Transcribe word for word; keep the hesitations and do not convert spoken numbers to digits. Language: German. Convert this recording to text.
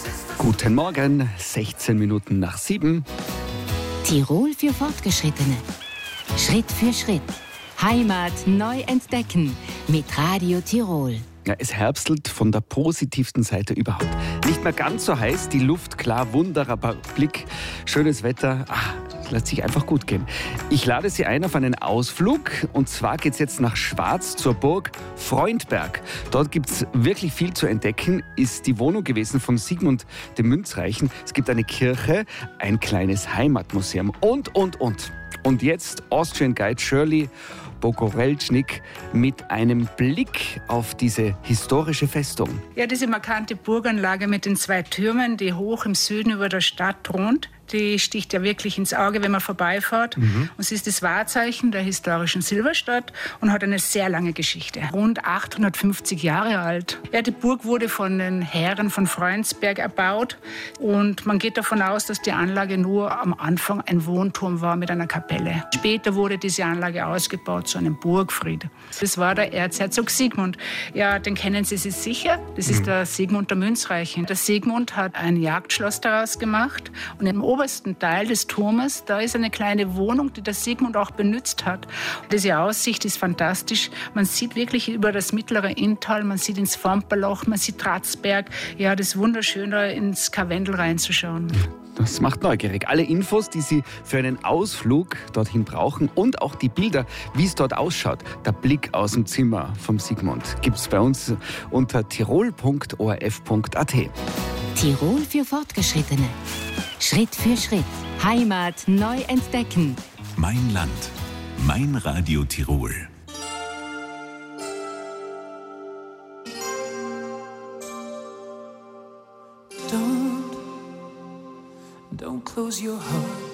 Guten Morgen, sechzehn Minuten nach sieben. Tirol für Fortgeschrittene. Schritt für Schritt. Heimat neu entdecken mit Radio Tirol. Ja, es herbstelt von der positivsten Seite überhaupt. Nicht mehr ganz so heiß, die Luft klar, wunderbarer Blick, schönes Wetter. Ah, lässt sich einfach gut gehen. Ich lade Sie ein auf einen Ausflug. Und zwar geht es jetzt nach Schwarz zur Burg Freundberg. Dort gibt es wirklich viel zu entdecken. Ist die Wohnung gewesen von Sigmund dem Münzreichen. Es gibt eine Kirche, ein kleines Heimatmuseum und, und, und. Und jetzt Austrian Guide Shirley Bogoveltschnik mit einem Blick auf diese historische Festung. Ja, diese markante Burganlage mit den zwei Türmen, die hoch im Süden über der Stadt thront, die sticht ja wirklich ins Auge, wenn man vorbeifährt. Mhm. Und sie ist das Wahrzeichen der historischen Silberstadt und hat eine sehr lange Geschichte. Rund achthundertfünfzig Jahre alt. Ja, die Burg wurde von den Herren von Freundsberg erbaut. Und man geht davon aus, dass die Anlage nur am Anfang ein Wohnturm war mit einer Kapelle. Später wurde diese Anlage ausgebaut zu einem Burgfried. Das war der Erzherzog Sigmund. Ja, den kennen Sie sich sicher. Das ist mhm. der Sigmund der Münzreichen. Der Sigmund hat ein Jagdschloss daraus gemacht. Und im obersten Teil des Turmes, da ist eine kleine Wohnung, die der Sigmund auch benutzt hat. Und diese Aussicht ist fantastisch. Man sieht wirklich über das mittlere Inntal, man sieht ins Vamperloch, man sieht Ratzberg. Ja, das ist wunderschön, da ins Karwendel reinzuschauen. Das macht neugierig. Alle Infos, die Sie für einen Ausflug dorthin brauchen und auch die Bilder, wie es dort ausschaut, der Blick aus dem Zimmer vom Sigmund, gibt es bei uns unter tirol punkt o r f punkt a t. Tirol für Fortgeschrittene. Schritt für Schritt. Heimat neu entdecken. Mein Land. Mein Radio Tirol. Don't, don't close your heart.